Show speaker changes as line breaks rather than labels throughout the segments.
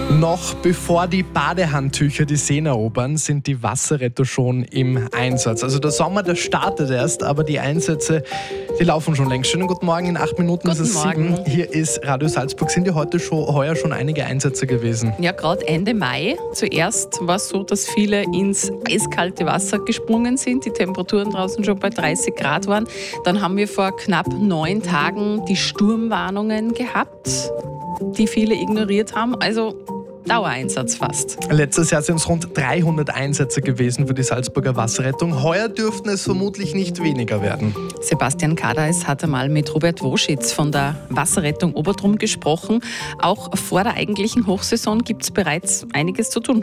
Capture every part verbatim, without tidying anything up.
Noch bevor die Badehandtücher die Seen erobern, sind die Wasserretter schon im Einsatz. Also der Sommer, der startet erst, aber die Einsätze, die laufen schon längst. Schönen guten Morgen, in acht Minuten
Guten
ist es
Morgen.
sieben. Hier ist Radio Salzburg. Sind ja heute schon, heuer schon einige Einsätze gewesen?
Ja, gerade Ende Mai. Zuerst war es so, dass viele ins eiskalte Wasser gesprungen sind, die Temperaturen draußen schon bei dreißig Grad waren. Dann haben wir vor knapp neun Tagen die Sturmwarnungen gehabt, die viele ignoriert haben. Also Dauereinsatz fast.
Letztes Jahr sind es rund dreihundert Einsätze gewesen für die Salzburger Wasserrettung. Heuer dürften es vermutlich nicht weniger werden.
Sebastian Kadeis hat einmal mit Robert Woschitz von der Wasserrettung Obertrum gesprochen. Auch vor der eigentlichen Hochsaison gibt es bereits einiges zu tun.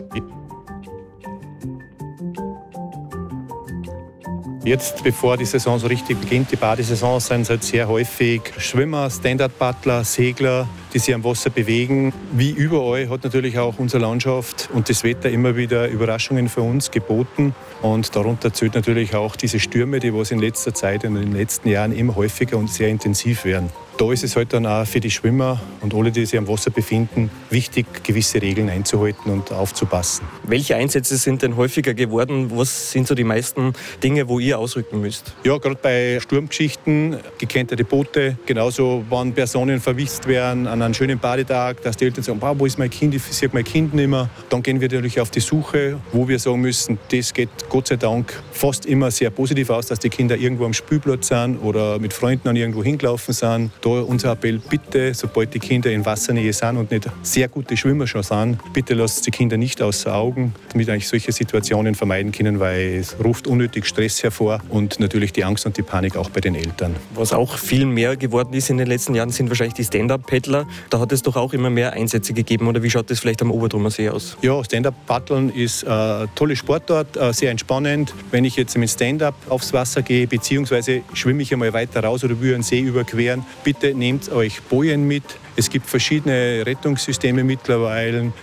Jetzt, bevor die Saison so richtig beginnt, die Badesaison, sind es halt sehr häufig Schwimmer, Stand-up-Paddler, Segler, die sich am Wasser bewegen. Wie überall hat natürlich auch unsere Landschaft und das Wetter immer wieder Überraschungen für uns geboten. Und darunter zählt natürlich auch diese Stürme, die was in letzter Zeit und in den letzten Jahren immer häufiger und sehr intensiv werden. Da ist es halt dann auch für die Schwimmer und alle, die sich am Wasser befinden, wichtig, gewisse Regeln einzuhalten und aufzupassen.
Welche Einsätze sind denn häufiger geworden? Was sind so die meisten Dinge, wo ihr ausrücken müsst?
Ja, gerade bei Sturmgeschichten, gekenterte Boote, genauso, wenn Personen verwisst werden an einem schönen Badetag, dass die Eltern sagen, wow, wo ist mein Kind, ich sehe mein Kind nicht mehr. Dann gehen wir natürlich auf die Suche, wo wir sagen müssen, das geht Gott sei Dank fast immer sehr positiv aus, dass die Kinder irgendwo am Spielplatz sind oder mit Freunden an irgendwo hingelaufen sind. Da unser Appell, bitte, sobald die Kinder in Wassernähe sind und nicht sehr gute Schwimmer schon sind, bitte lasst die Kinder nicht außer Augen, damit eigentlich solche Situationen vermeiden können, weil es ruft unnötig Stress hervor und natürlich die Angst und die Panik auch bei den Eltern.
Was auch viel mehr geworden ist in den letzten Jahren, sind wahrscheinlich die Stand-up-Paddler. Da hat es doch auch immer mehr Einsätze gegeben, oder wie schaut das vielleicht am Obertrumer See aus?
Ja, Stand-up-Paddeln ist eine tolle Sportart, sehr entspannend. Wenn ich jetzt mit Stand-up aufs Wasser gehe, beziehungsweise schwimme ich einmal weiter raus oder will einen See überqueren, bitte nehmt euch Bojen mit. Es gibt verschiedene Rettungssysteme mittlerweile.